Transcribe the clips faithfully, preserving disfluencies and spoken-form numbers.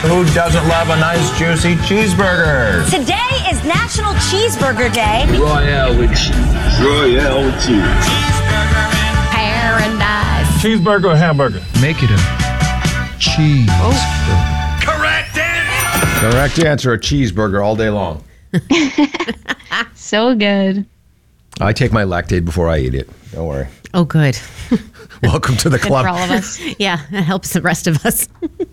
Who doesn't love a nice, juicy cheeseburger? Today is National Cheeseburger Day. Royale with cheese. Royale with cheese. Paradise. Cheeseburger or hamburger? Make it a cheese. Oh. Correct answer. Correct answer, a cheeseburger all day long. So good. I take my Lactaid before I eat it. Don't worry. Oh, good. Welcome to the Good club. for all of us. Yeah, it helps the rest of us.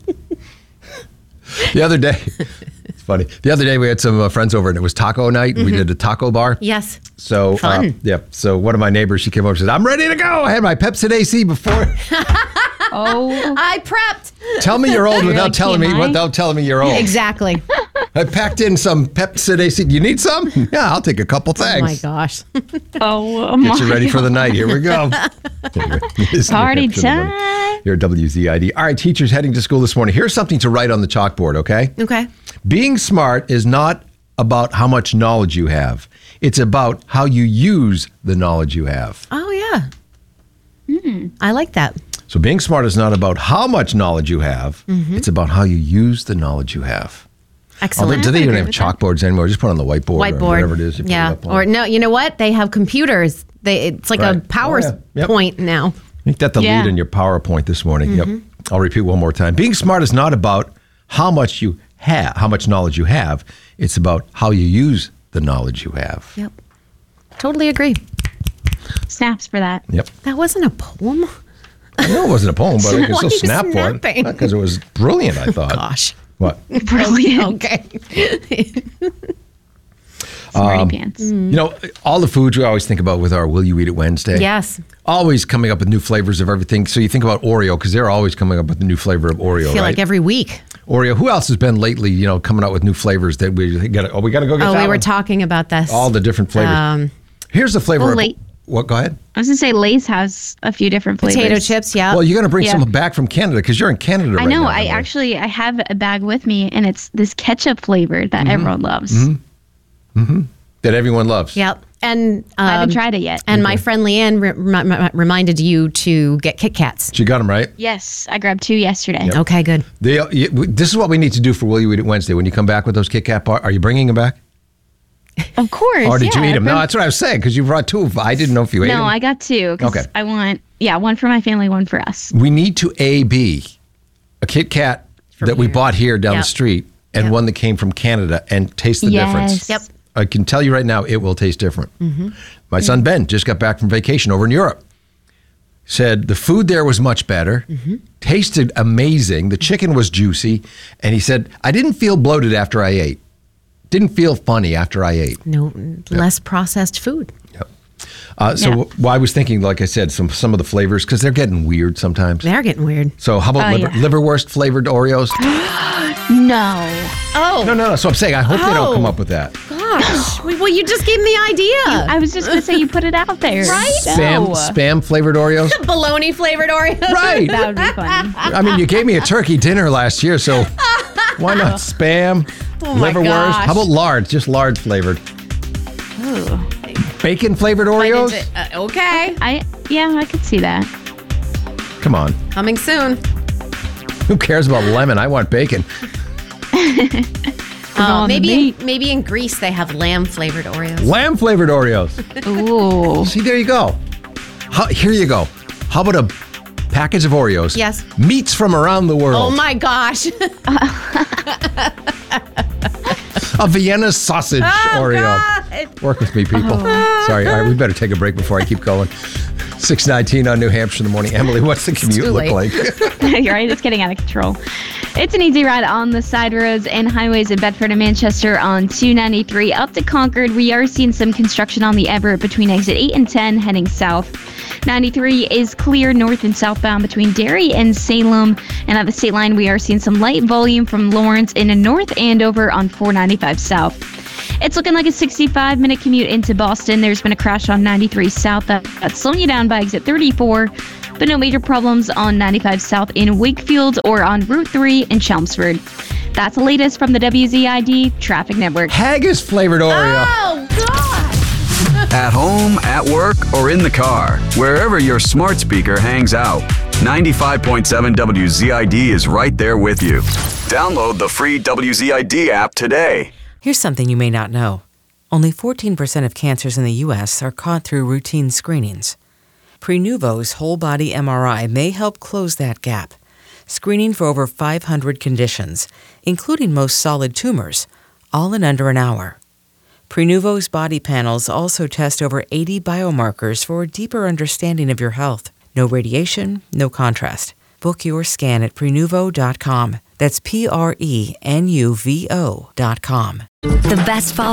The other day, it's funny. The other day we had some uh, friends over and it was taco night. Mm-hmm. We did a taco bar. Yes. So, Fun. Uh, yeah. So one of my neighbors, she came over and said, I'm ready to go. I had my Pepsi A C before. Oh. I prepped. Tell me you're old You're without like, telling me T M I? without telling me you're old. Exactly. I packed in some Pepsi A C. You need some? Yeah, I'll take a couple. Thanks. Oh, my gosh. Oh, my Get you ready for the night. Here we go. Party time. You're at W Z I D. All right, teachers heading to school this morning. Here's something to write on the chalkboard, okay? Okay. Being smart is not about how much knowledge you have. It's about how you use the knowledge you have. Oh, yeah. Mm. I like that. So being smart is not about how much knowledge you have. Mm-hmm. It's about how you use the knowledge you have. Excellent. Although, do they even agree have with that. chalkboards anymore? Just put it on the whiteboard, Whiteboard. or whatever it is. You put Yeah. it up on. Or no, you know what? They have computers. They It's like Right. a power Oh, yeah. Yep. point now. Make that the Yeah. lead in your PowerPoint this morning. Mm-hmm. Yep. I'll repeat one more time. Being smart is not about how much you have, how much knowledge you have. It's about how you use the knowledge you have. Yep. Totally agree. Snaps for that. Yep. That wasn't a poem. I know it wasn't a poem, but I can Why still are you snap for snapping? it. Because it was brilliant, I thought. Gosh. What? Brilliant. Okay. Smarty pants. You know, all the foods we always think about with our Will You Eat It Wednesday. Yes. Always coming up with new flavors of everything. So you think about Oreo, because they're always coming up with a new flavor of Oreo, I feel right? like every week. Oreo. Who else has been lately, you know, coming out with new flavors that we got to, oh, we got to go get Oh, that we were one? talking about this. All the different flavors. Um, Here's the flavor Oh, of, late. what, go ahead. I was going to say Lay's has a few different flavors. Potato chips, yeah. Well, you're going to bring Yeah. some back from Canada because you're in Canada right I know. now. I aren't you? actually I have a bag with me, and it's this ketchup flavor that everyone loves. That everyone loves. Yep. And um, I haven't tried it yet. And my friend Leanne re- rem- rem- reminded you to get Kit Kats. She got them right. Yes, I grabbed two yesterday. Okay, good. They, you, this is what we need to do for Will You Eat It Wednesday. When you come back with those Kit Kat bars, are you bringing them back? Of course. Or did yeah, you eat them? No, from- that's what I was saying because you brought two. of- I didn't know if you ate them. No, I got two. 'Cause Okay. I want, yeah, one for my family, one for us. We need to A B a Kit Kat that we here. bought here down Yep. the street and Yep. one that came from Canada and taste the Yes. difference. Yep. I can tell you right now, it will taste different. Mm-hmm. My son Ben just got back from vacation over in Europe. Said the food there was much better, Mm-hmm. tasted amazing. The chicken was juicy, and he said I didn't feel bloated after I ate. Didn't feel funny after I ate. No, less processed food. Yep. Uh, so Yeah. w- well, I was thinking, like I said, some some of the flavors because they're getting weird sometimes. They're getting weird. So how about Oh, liver, yeah. liverwurst flavored Oreos? No. Oh, No, no, no. So I'm saying I hope they don't Oh. come up with that. gosh. well, you just gave me the idea. I was just going to say you put it out there. Right? Spam No. spam flavored Oreos. Bologna flavored Oreos. Right. That would be funny. I mean, you gave me a turkey dinner last year, so why not spam, Oh my liverwurst? gosh. How about lard? Just lard flavored. Ooh. Bacon flavored Oreos? Uh, okay. I, yeah, I could see that. Come on. Coming soon. Who cares about lemon? I want bacon. Oh, on the maybe meat. maybe in Greece they have lamb flavored Oreos. Lamb flavored Oreos. Ooh. See, there you go. How, here you go. How about a package of Oreos? Yes. Meats from around the world. Oh my gosh. A Vienna sausage Oreo. God. Work with me, people. Sorry. All right, we better take a break before I keep going. six nineteen on New Hampshire in the morning. Emily, what's the commute too look late. like? You're right, it's getting out of control. It's an easy ride on the side roads and highways in Bedford and Manchester on two ninety-three up to Concord. We are seeing some construction on the Everett between exit eight and ten heading south. ninety-three is clear north and southbound between Derry and Salem. And at the state line, we are seeing some light volume from Lawrence into North Andover on four ninety-five south. It's looking like a sixty-five minute commute into Boston. There's been a crash on ninety-three south that, that's slowing you down by exit thirty-four, but no major problems on ninety-five south in Wakefield or on Route three in Chelmsford. That's the latest from the W Z I D Traffic Network. Haggis flavored Oreo. Oh, God. At home, at work, or in the car, wherever your smart speaker hangs out, ninety-five point seven W Z I D is right there with you. Download the free W Z I D app today. Here's something you may not know. Only fourteen percent of cancers in the U S are caught through routine screenings. Prenuvo's whole-body M R I may help close that gap, screening for over five hundred conditions, including most solid tumors, all in under an hour. Prenuvo's body panels also test over eighty biomarkers for a deeper understanding of your health. No radiation, no contrast. Book your scan at Prenuvo dot com. That's P R E N U V O dot com. The best fall